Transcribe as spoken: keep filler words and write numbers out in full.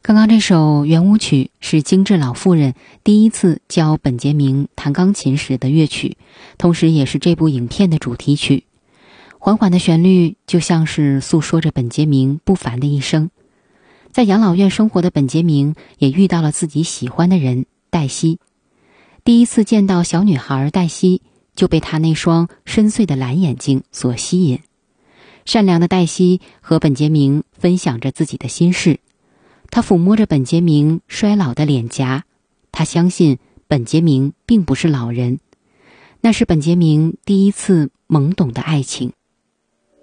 刚刚这首圆舞曲是精致老妇人第一次教本杰明弹钢琴时的乐曲，同时也是这部影片的主题曲。缓缓的旋律就像是诉说着本杰明不凡的一生。在养老院生活的本杰明也遇到了自己喜欢的人黛西。第一次见到小女孩黛西，就被她那双深邃的蓝眼睛所吸引。善良的黛西和本杰明分享着自己的心事，她抚摸着本杰明衰老的脸颊，她相信本杰明并不是老人，那是本杰明第一次懵懂的爱情。